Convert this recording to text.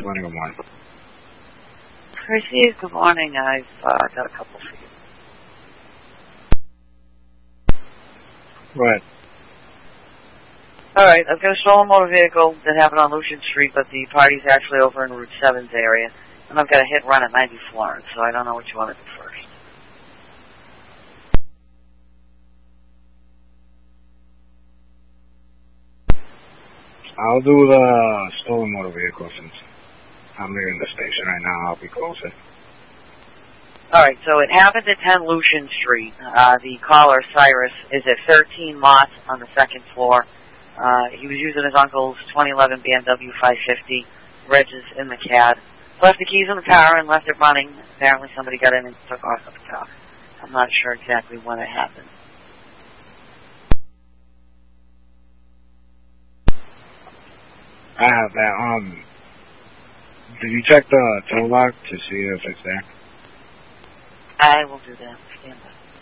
Lenny, good morning. Chrissy, good morning. I've got a couple for you. Go ahead. All right, I've got a stolen motor vehicle that happened on Lucian Street, but the party's actually over in Route 7's area, and I've got a hit run at 90 Florence, so I don't know what you want to do first. I'll do the stolen motor vehicle since I'm near the station right now. I'll be closer. All right, so it happened at 10 Lucian Street. The caller, Cyrus, is at 13 Mott on the second floor. He was using his uncle's 2011 BMW 550. Reg is in the cab. Left the keys in the car and left it running. Apparently somebody got in and took off with the car. I'm not sure exactly when it happened. I have that. Did you check the tow log to see if it's there? I will do that. Stand by.